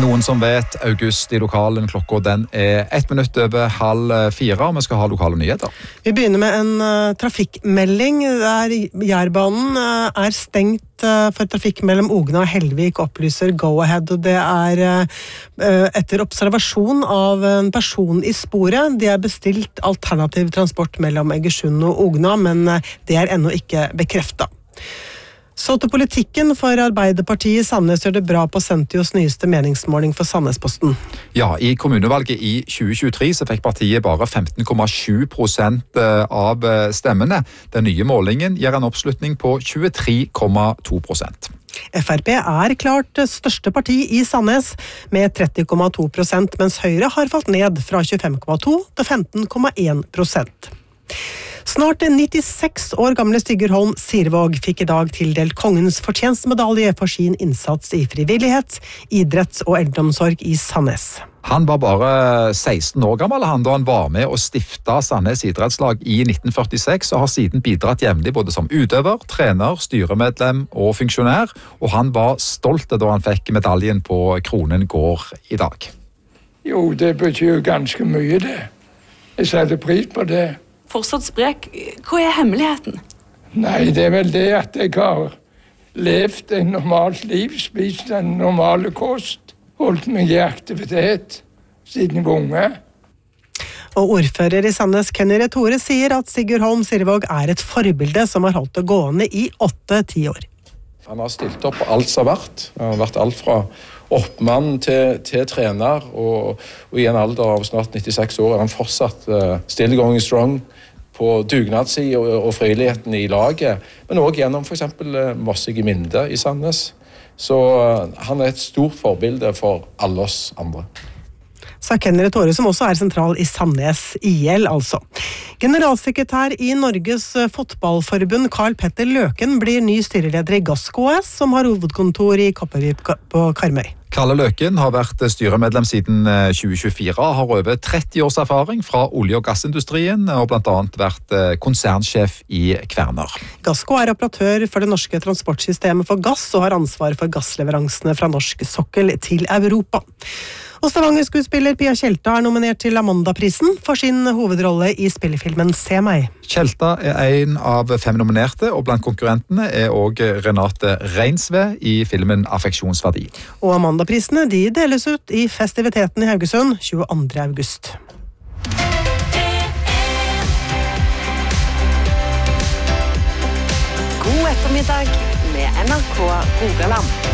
Noen som vet, august i lokalen, klokka den 1 minutt over 3:30, og vi skal ha lokale nyheter. Vi begynner med en trafikkmelding der Jærbanen stengt for trafikk mellom Ogna og Hellvik, opplyser Go-Ahead, og det etter observasjon av en person i sporet. De bestilt alternativ transport mellom Egersund og Ogna, men det ennå ikke bekreftet. Så til politikken, for Arbeiderpartiet i Sandnes gjør det bra på Sentios nyeste meningsmåling for Sandnesposten. Ja, i kommunevalget i 2023 så fikk partiet bare 15,7% av stemmene. Den nye målingen gir en oppslutning på 23,2%. FrP klart største parti i Sandnes med 30,2%, mens Høyre har falt ned fra 25,2% til 15,1%. Snart 96 år gamle Sigurd Sirevåg fikk i dag tildelt Kongens fortjenstmedalje for sin innsats i frivillighet, idretts- og eldreomsorg i Sandnes. Han var bare 16 år gammel da han var med og stiftet Sandnes idrettslag i 1946, og har siden bidratt jevnlig både som utøver, trener, styremedlem og funksjonær, og han var stolt da han fikk medaljen på Kronen gård i dag. Jo, det betyr ganske mye det. Jeg setter pris på det. Fortsatt sprek. Hva hemmeligheten? Nei, det vel det at jeg har levd et normalt liv, spist en normale kost, holdt meg i aktivitet siden jeg var unge. Og ordfører i Sandnes, Kenny Retore, sier at Sigurd Sirevåg et forbilde som har holdt det gående i 8-10 år. Han har stilt opp alt som har vært. Han har vært alt fra oppmann til trener, og i en alder av snart 96 år han fortsatt still going strong på dugnadssiden og frivilligheten i laget, men også gjennom for eksempel Mossig Minde i Sandnes. Så han et stort forbilde for alle oss andre. Sa Kenny Retore, som også sentral i Sandnes IL, altså. Generalsekretær i Norges fotballforbund, Karl Petter Løken, blir ny styreleder i Gassco AS, som har hovedkontor i Kappevik på Karmøy. Kalle Løken har vært styremedlem siden 2024, har over 30 års erfaring fra olje- og gassindustrien, og blant annet vært konsernsjef i Kværner. Gassco operatør for det norske transportsystemet for gass, og har ansvar for gassleveransene fra norsk sokkel til Europa. Og Stavanger-skuespiller Pia Tjelta nominert til Amanda-prisen for sin hovedrolle i spillefilmen Se meg. Tjelta en av 5 nominerte, og blant konkurrentene også Renate Reinsve i filmen Affeksjonsverdi. Og Amanda-prisene deles ut i festiviteten i Haugesund 22. august. God ettermiddag med NRK Rogaland.